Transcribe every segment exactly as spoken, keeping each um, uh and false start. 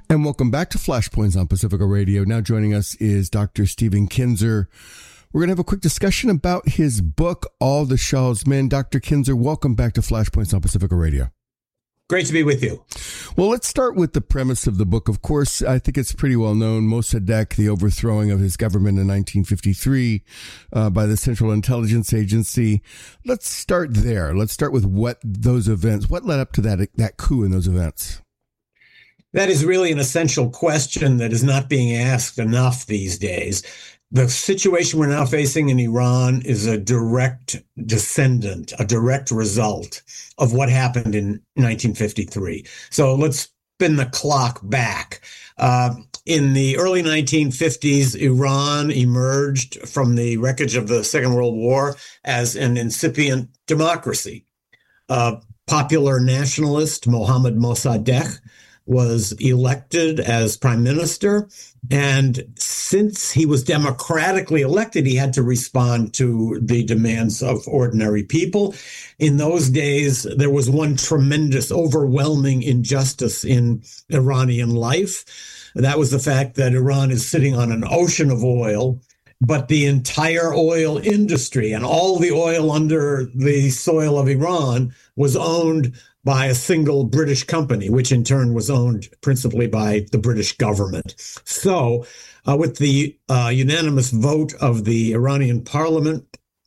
And welcome back to Flashpoints on Pacifica Radio. Now joining us is Doctor Stephen Kinzer. We're going to have a quick discussion about his book, All the Shah's Men. Doctor Kinzer, welcome back to Flashpoints on Pacifica Radio. Great to be with you. Well, let's start with the premise of the book. Of course, I think it's pretty well known. Mossadegh, the overthrowing of his government in nineteen fifty-three uh, by the Central Intelligence Agency. Let's start there. Let's start with what those events, what led up to that, that coup in those events. That is really an essential question that is not being asked enough these days. The situation we're now facing in Iran is a direct descendant, a direct result of what happened in nineteen fifty-three. So let's spin the clock back. Uh, in the early nineteen fifties, Iran emerged from the wreckage of the Second World War as an incipient democracy. Uh, popular nationalist Mohammad Mossadegh was elected as prime minister. And since he was democratically elected, he had to respond to the demands of ordinary people. In those days, there was one tremendous, overwhelming injustice in Iranian life. That was the fact that Iran is sitting on an ocean of oil, but the entire oil industry and all the oil under the soil of Iran was owned by a single British company, which in turn was owned principally by the British government. So uh, with the uh, unanimous vote of the Iranian parliament,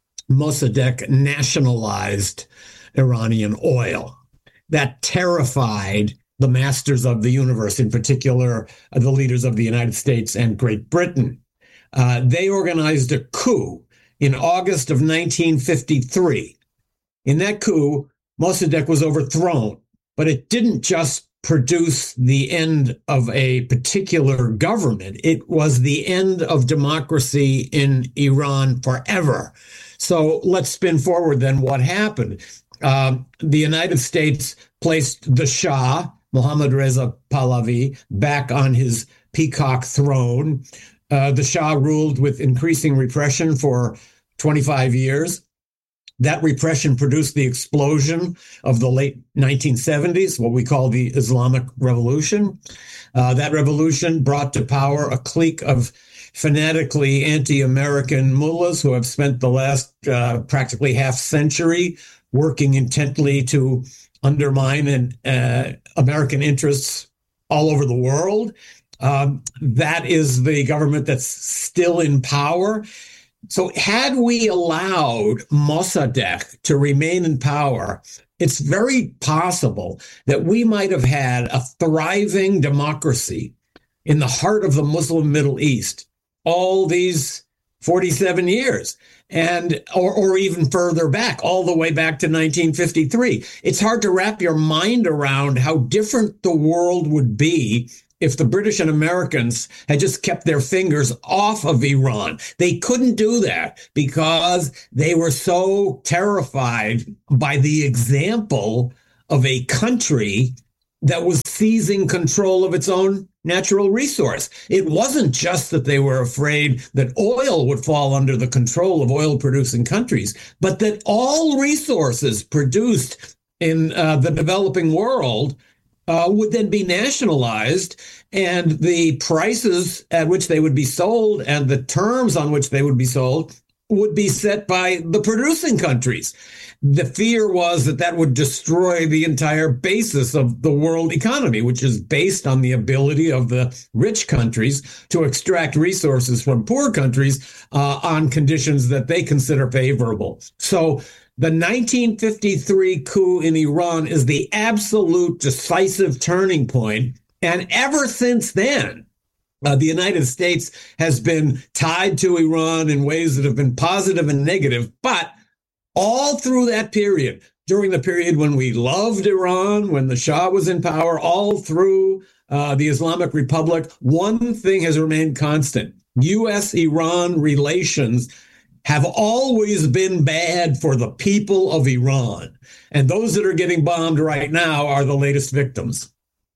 Mossadegh nationalized Iranian oil. That terrified the masters of the universe, in particular, uh, the leaders of the United States and Great Britain. Uh, they organized a coup in August of nineteen fifty-three. In that coup, Mossadegh was overthrown, but it didn't just produce the end of a particular government. It was the end of democracy in Iran forever. So let's spin forward then what happened. Um, the United States placed the Shah, Mohammad Reza Pahlavi, back on his peacock throne. Uh, the Shah ruled with increasing repression for twenty-five years. That repression produced the explosion of the late nineteen seventies, what we call the Islamic Revolution. Uh, that revolution brought to power a clique of fanatically anti-American mullahs who have spent the last uh, practically half century working intently to undermine and, uh, American interests all over the world. Um, that is the government that's still in power. So had we allowed Mossadegh to remain in power, it's very possible that we might have had a thriving democracy in the heart of the Muslim Middle East all these forty-seven years, and or, or even further back, all the way back to nineteen fifty-three. It's hard to wrap your mind around how different the world would be if the British and Americans had just kept their fingers off of Iran. They couldn't do that because they were so terrified by the example of a country that was seizing control of its own natural resource. It wasn't just that they were afraid that oil would fall under the control of oil-producing countries, but that all resources produced in uh, the developing world Uh, would then be nationalized, and the prices at which they would be sold and the terms on which they would be sold would be set by the producing countries. The fear was that that would destroy the entire basis of the world economy, which is based on the ability of the rich countries to extract resources from poor countries uh, on conditions that they consider favorable. So the nineteen fifty-three coup in Iran is the absolute decisive turning point. And ever since then, uh, the United States has been tied to Iran in ways that have been positive and negative. But all through that period, during the period when we loved Iran, when the Shah was in power, all through uh, the Islamic Republic, one thing has remained constant. U S Iran relations have always been bad for the people of Iran. And those that are getting bombed right now are the latest victims.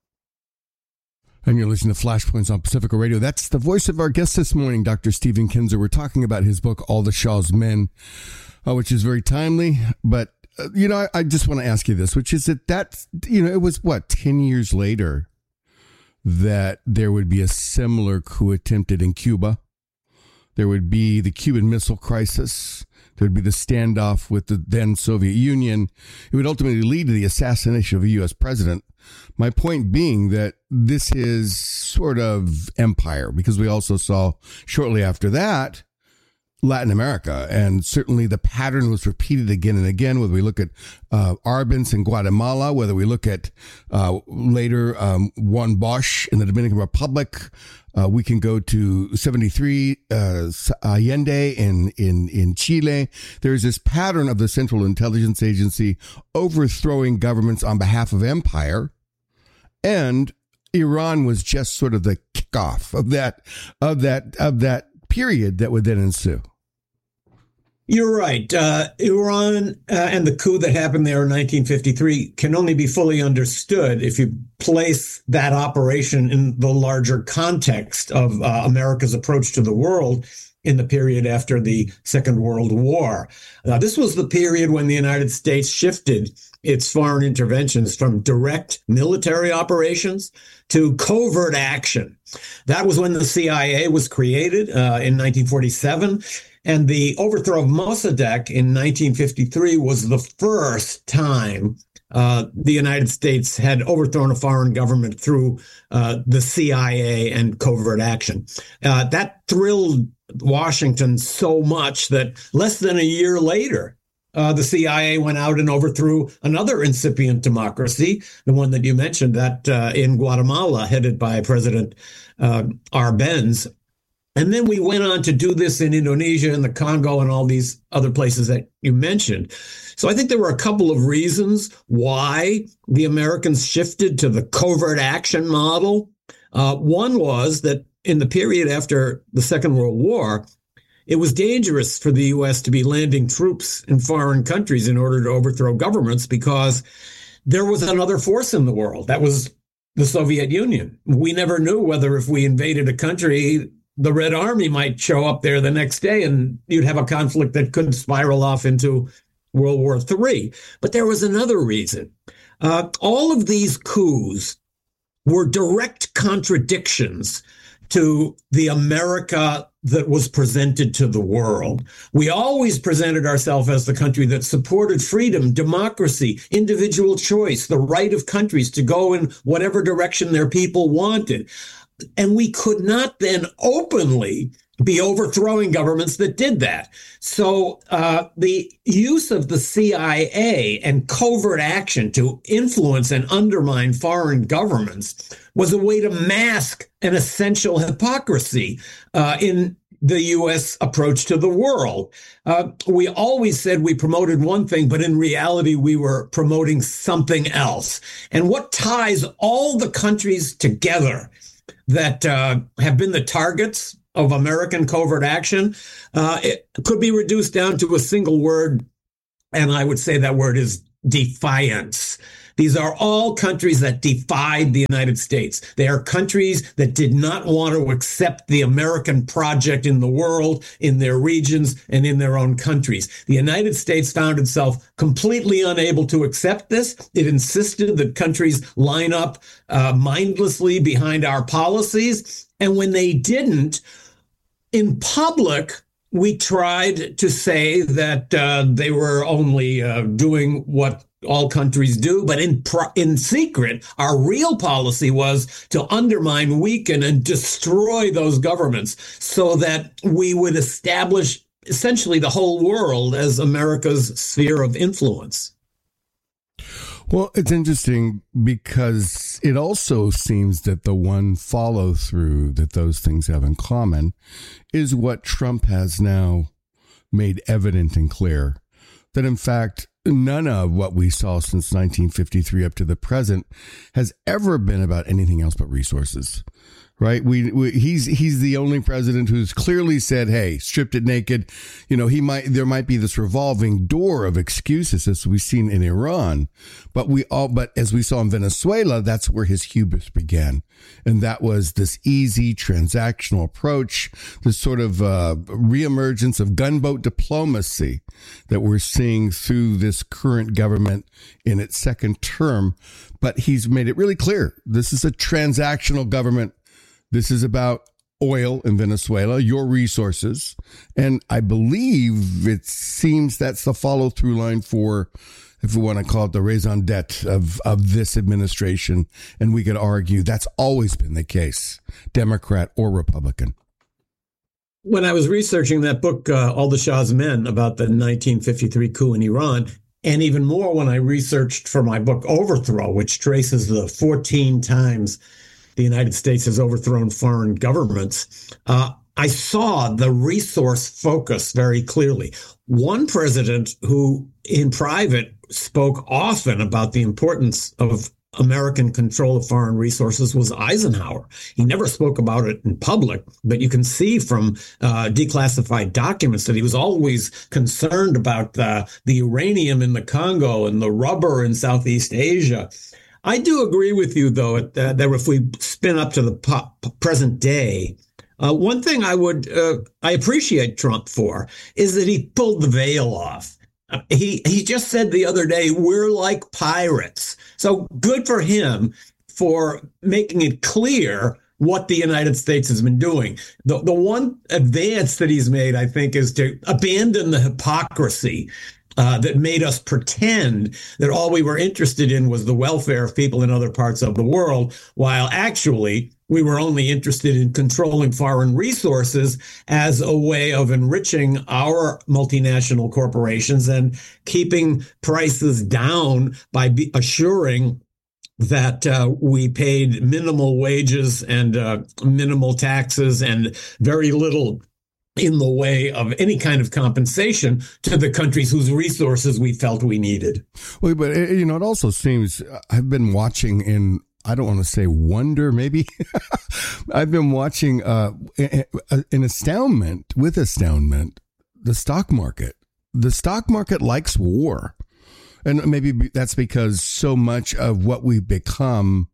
And you're listening to Flashpoints on Pacifica Radio. That's the voice of our guest this morning, Doctor Stephen Kinzer. We're talking about his book, All the Shah's Men, uh, which is very timely. But, uh, you know, I, I just want to ask you this, which is that that, you know, it was, what, ten years later that there would be a similar coup attempted in Cuba. There would be the Cuban Missile Crisis. There would be the standoff with the then Soviet Union. It would ultimately lead to the assassination of a U S president. My point being that this is sort of empire, because we also saw shortly after that Latin America, and certainly the pattern was repeated again and again, whether we look at uh, Arbenz in Guatemala, whether we look at uh, later um, Juan Bosch in the Dominican Republic. Uh, we can go to seventy-three uh, Allende in, in, in Chile. There's this pattern of the Central Intelligence Agency overthrowing governments on behalf of empire, and Iran was just sort of the kickoff of that of that of that period that would then ensue. You're right. Uh, Iran uh, and the coup that happened there in nineteen fifty-three can only be fully understood if you place that operation in the larger context of uh, America's approach to the world in the period after the Second World War. Uh, this was the period when the United States shifted its foreign interventions from direct military operations to covert action. That was when the C I A was created uh, in nineteen forty-seven. And the overthrow of Mossadegh in nineteen fifty-three was the first time uh, the United States had overthrown a foreign government through uh, the C I A and covert action. Uh, that thrilled Washington so much that less than a year later, uh, the C I A went out and overthrew another incipient democracy, the one that you mentioned, that uh, in Guatemala, headed by President uh, Arbenz. And then we went on to do this in Indonesia and the Congo and all these other places that you mentioned. So I think there were a couple of reasons why the Americans shifted to the covert action model. Uh, one was that in the period after the Second World War, it was dangerous for the U S to be landing troops in foreign countries in order to overthrow governments, because there was another force in the world. That was the Soviet Union. We never knew whether if we invaded a country, the Red Army might show up there the next day and you'd have a conflict that could spiral off into World War Three. But there was another reason. Uh, all of these coups were direct contradictions to the America that was presented to the world. We always presented ourselves as the country that supported freedom, democracy, individual choice, the right of countries to go in whatever direction their people wanted. And we could not then openly be overthrowing governments that did that. So uh, the use of the C I A and covert action to influence and undermine foreign governments was a way to mask an essential hypocrisy uh, in the U S approach to the world. Uh, we always said we promoted one thing, but in reality, we were promoting something else. And what ties all the countries together that uh, have been the targets of American covert action, uh, it could be reduced down to a single word, and I would say that word is defiance. These are all countries that defied the United States. They are countries that did not want to accept the American project in the world, in their regions, and in their own countries. The United States found itself completely unable to accept this. It insisted that countries line up uh, mindlessly behind our policies. And when they didn't, in public, we tried to say that uh, they were only uh, doing what all countries do, but in pro- in secret, our real policy was to undermine, weaken, and destroy those governments so that we would establish essentially the whole world as America's sphere of influence. Well, it's interesting because it also seems that the one follow through that those things have in common is what Trump has now made evident and clear, that in fact, none of what we saw since nineteen fifty-three up to the present has ever been about anything else but resources, right? We, we he's he's the only president who's clearly said, "Hey, stripped it naked." You know, he might there might be this revolving door of excuses as we've seen in Iran, but we all but as we saw in Venezuela, that's where his hubris began, and that was this easy transactional approach, this sort of uh, reemergence of gunboat diplomacy that we're seeing through this current government in its second term. But he's made it really clear this is a transactional government. This is about oil in Venezuela, your resources. And I believe it seems that's the follow through line for, if we want to call it the raison d'etre of, of this administration. And we could argue that's always been the case, Democrat or Republican. When I was researching that book, uh, All the Shah's Men, about the nineteen fifty-three coup in Iran, and even more when I researched for my book Overthrow, which traces the fourteen times the United States has overthrown foreign governments, uh, I saw the resource focus very clearly. One president who in private spoke often about the importance of American control of foreign resources was Eisenhower. He never spoke about it in public, but you can see from uh, declassified documents that he was always concerned about the, the uranium in the Congo and the rubber in Southeast Asia. I do agree with you, though, that, that if we spin up to the po- present day, uh, one thing I would uh, I appreciate Trump for is that he pulled the veil off. He he just said the other day, we're like pirates. So good for him for making it clear what the United States has been doing. The, the one advance that he's made, I think, is to abandon the hypocrisy uh, that made us pretend that all we were interested in was the welfare of people in other parts of the world, while actually we were only interested in controlling foreign resources as a way of enriching our multinational corporations and keeping prices down by be assuring that uh, we paid minimal wages and uh, minimal taxes and very little in the way of any kind of compensation to the countries whose resources we felt we needed. Well, but, you know, it also seems I've been watching in I don't want to say wonder, maybe. I've been watching uh, in astoundment, with astoundment, the stock market. The stock market likes war. And maybe that's because so much of what we've become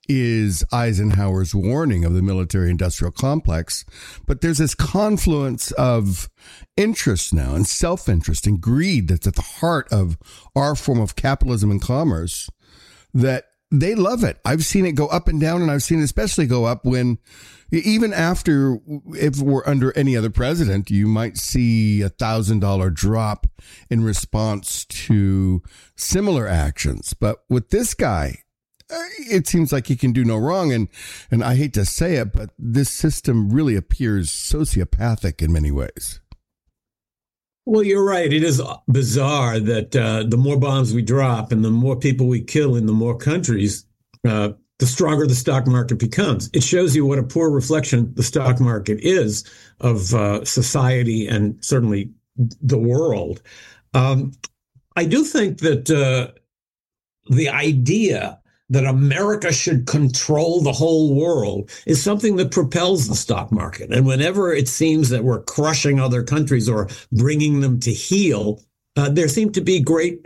is Eisenhower's warning of the military industrial complex. But there's this confluence of interest now and self-interest and greed that's at the heart of our form of capitalism and commerce that they love it. I've seen it go up and down, and I've seen it especially go up when, even after, if we're under any other president, you might see a thousand dollar drop in response to similar actions. But with this guy, it seems like he can do no wrong. And, and I hate to say it, but this system really appears sociopathic in many ways. Well, you're right. It is bizarre that uh, the more bombs we drop and the more people we kill in the more countries, uh, the stronger the stock market becomes. It shows you what a poor reflection the stock market is of uh, society and certainly the world. Um, I do think that uh, the idea that America should control the whole world is something that propels the stock market. And whenever it seems that we're crushing other countries or bringing them to heel, uh, there seem to be great